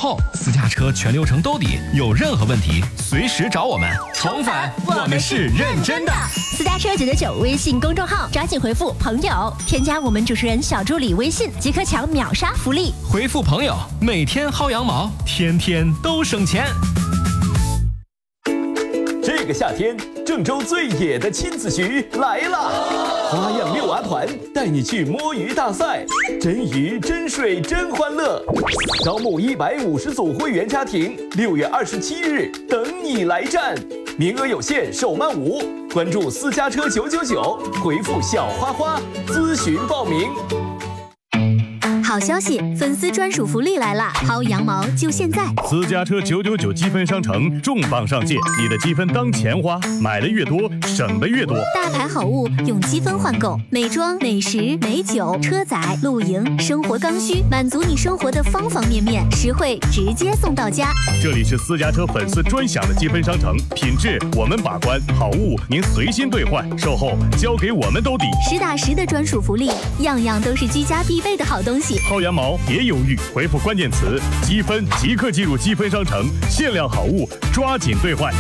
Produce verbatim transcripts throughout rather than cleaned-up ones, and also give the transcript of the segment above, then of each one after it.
后，私家车全流程兜底，有任何问题随时找我们。重返，我们是认真的。 私家车九九九微信公众号，抓紧回复朋友，添加我们主持人小助理微信，即可抢秒杀福利。 回复朋友，每天薅羊毛，天天都省钱。 这个夏天，郑州最野的亲子局来了！花样遛娃团带你去摸鱼大赛，真鱼真水真欢乐。招募一百五十组会员家庭，六月二十七日等你来战，名额有限，手慢无。关注私家车九九九，回复小花花咨询报名。 好消息，粉丝专属福利来啦！薅羊毛就现在！ 私家车九九九积分商城重磅上线，你的积分当钱花，买的越多，省的越多。 大牌好物用积分换购，美妆、美食、美酒、车载、露营、生活刚需，满足你生活的方方面面，实惠直接送到家。 这里是私家车粉丝专享的积分商城，品质我们把关，好物您随心兑换，售后交给我们兜底。 实打实的专属福利，样样都是居家必备的好东西。 薅羊毛别犹豫，回复关键词积分即刻进入积分商城，限量好物抓紧兑换。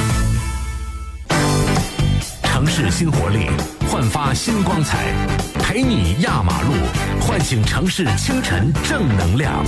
城市新活力，焕发新光彩，陪你压马路，唤醒城市清晨正能量。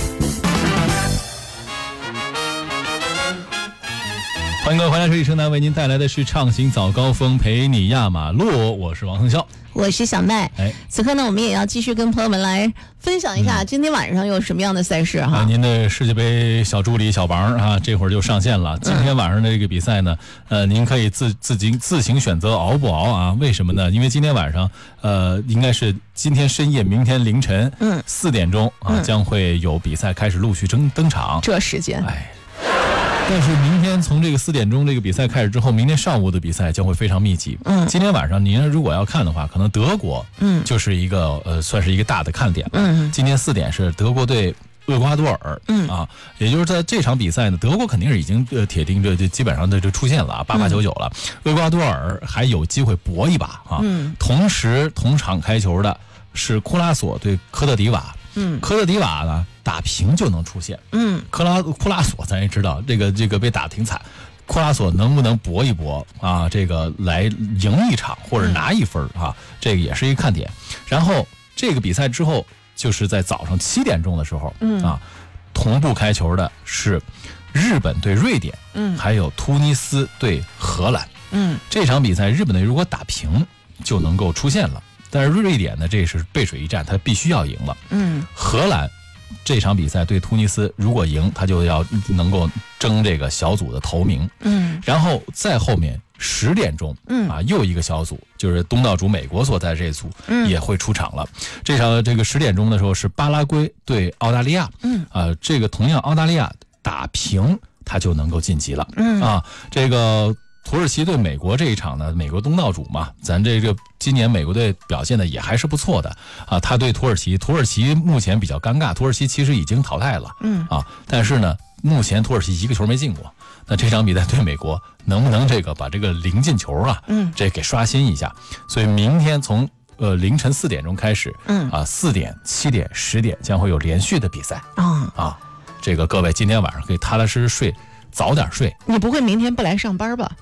欢迎各位回来，这里城南为您带来的是畅行早高峰，陪你压马路，我是王腾霄。 我是小麦。 哎， 此刻呢，我们也要继续跟朋友们来分享一下今天晚上有什么样的赛事哈。 啊、您的世界杯小助理小王啊，这会儿就上线了。今天晚上的这个比赛呢，呃，您可以自自行自行选择熬不熬啊？为什么呢？因为今天晚上，呃，应该是今天深夜、明天凌晨，嗯，四点钟啊，嗯、将会有比赛开始陆续登登场。 这时间， 哎。但是明天从这个四点钟这个比赛开始之后，明天上午的比赛将会非常密集。嗯，今天晚上您如果要看的话，可能德国嗯就是一个呃算是一个大的看点了。嗯，今天四点是德国对厄瓜多尔。嗯啊，也就是在这场比赛呢，德国肯定是已经呃铁定这这基本上的就出现了啊，八八九九了。厄瓜多尔还有机会搏一把啊。嗯，同时同场开球的是库拉索对科特迪瓦。嗯，科特迪瓦呢打平就能出现。嗯，克拉库拉索咱也知道，这个这个被打挺惨，库拉索能不能搏一搏啊？这个来赢一场或者拿一分啊？这个也是一个看点。然后这个比赛之后，就是在早上七点钟的时候，嗯啊，同步开球的是日本对瑞典，嗯，还有突尼斯对荷兰。嗯，这场比赛日本队如果打平就能够出现了。但是瑞典呢，这是背水一战，他必须要赢了。嗯，荷兰这场比赛对突尼斯，如果赢，他就要能够争这个小组的头名。嗯，然后再后面十点钟，嗯啊，又一个小组，就是东道主美国所在这组，嗯，也会出场了。这场这个十点钟的时候是巴拉圭对澳大利亚。嗯啊，这个同样澳大利亚打平，他就能够晋级了。嗯啊，这个。土耳其对美国这一场呢，美国东道主嘛，咱这个今年美国队表现的也还是不错的啊。他对土耳其，土耳其目前比较尴尬，土耳其其实已经淘汰了，嗯啊，但是呢，目前土耳其一个球没进过。那这场比赛对美国能不能这个把这个零进球啊，嗯，这给刷新一下？所以明天从呃凌晨四点钟开始，嗯啊，四点、七点、十点将会有连续的比赛啊啊，这个各位今天晚上可以踏踏实实睡，早点睡。 你不会明天不来上班吧？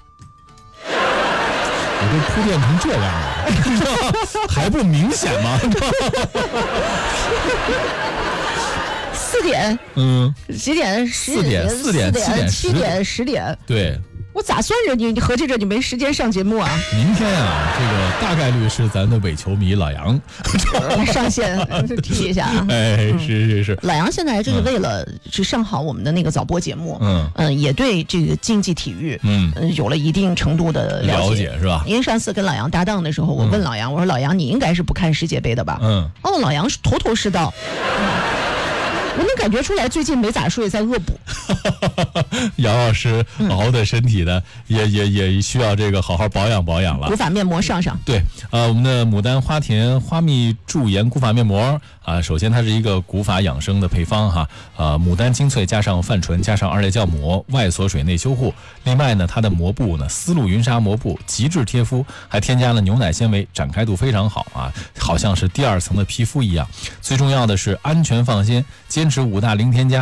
我都铺垫成这样了，还不明显吗？ 四点，嗯，几点？ 四点，四点，四点， 七点，十点。 对， 我咋算着你？你合计着你没时间上节目啊？ 明天啊，这个大概率是咱的伪球迷老杨上线提一下啊。 哎，是是是。 老杨现在就是为了去上好我们的那个早播节目，嗯嗯，也对这个竞技体育，嗯嗯，有了一定程度的了解， 了解是吧？ 因为上次跟老杨搭档的时候，我问老杨，我说老杨，你应该是不看世界杯的吧？嗯，哦，老杨是头头是道。我能感觉出来最近没咋睡，在恶补。 杨老师熬的身体呢，嗯、也也也需要这个好好保养保养了。 古法面膜上上。 对，呃，我们的牡丹花田花蜜驻颜古法面膜啊，首先它是一个古法养生的配方哈，呃，牡丹精粹加上泛醇加上二裂酵膜，外锁水内修护。另外呢，它的膜布呢，丝路云纱膜布极致贴肤，还添加了牛奶纤维，展开度非常好啊，好像是第二层的皮肤一样。最重要的是安全放心，坚持五大零添加。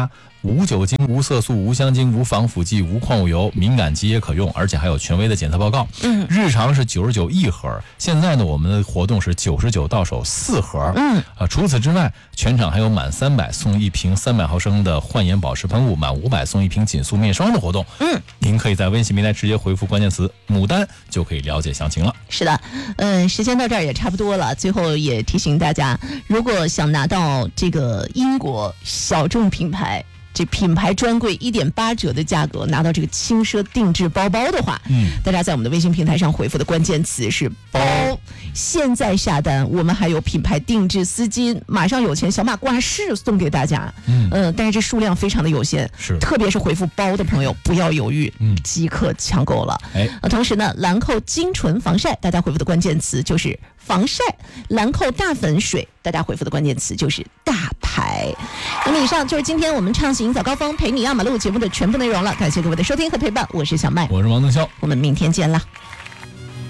无酒精、无色素、无香精、无防腐剂、无矿物油，敏感肌也可用，而且还有权威的检测报告。嗯，日常是九十九一盒，现在呢我们的活动是九十九到手四盒。嗯，啊，除此之外，全场还有满三百送一瓶三百毫升的焕颜保湿喷雾，满五百送一瓶紧速面霜的活动。嗯，您可以在微信平台直接回复关键词“牡丹”就可以了解详情了。 是的，嗯，时间到这儿也差不多了。最后也提醒大家，如果想拿到这个英国小众品牌这品牌专柜一点八折的价格拿到这个轻奢定制包包的话，嗯，大家在我们的微信平台上回复的关键词是包，现在下单，我们还有品牌定制丝巾，马上有钱小马挂饰送给大家，嗯、呃，但是这数量非常的有限， 是， 特别是回复包的朋友不要犹豫，嗯，即刻抢购了。哎，呃，同时呢，兰蔻精纯防晒，大家回复的关键词就是防晒，兰蔻大粉水，大家回复的关键词就是大牌。那么以上就是今天我们畅行早高峰陪你压马路节目的全部内容了，感谢各位的收听和陪伴，我是小麦， 我是王登霄， 我们明天见啦。